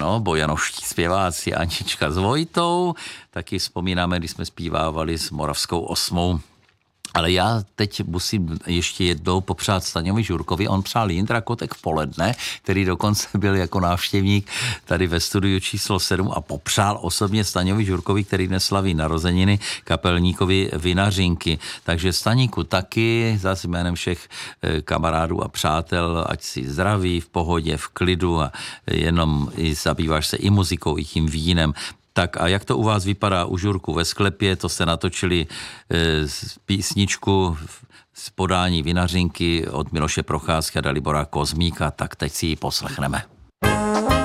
Ano, bojanoští zpěváci Anička s Vojtou, taky vzpomínáme, když jsme zpívávali s Moravskou osmou. Ale já teď musím ještě jednou popřát Staňovi Žurkovi. On přál Jindra Kotek v poledne, který dokonce byl jako návštěvník tady ve studiu číslo 7 a popřál osobně Staňovi Žurkovi, který dnes slaví narozeniny, kapelníkovi Vinařinky. Takže Staníku taky, zase jménem všech kamarádů a přátel, ať si zdraví, v pohodě, v klidu a jenom zabýváš se i muzikou, i tím vínem. Tak a jak to u vás vypadá u Žurku ve sklepě? To jste natočili písničku z podání Vinařinky od Miloše Procházky a Dalibora Kozmíka, tak teď si ji poslechneme.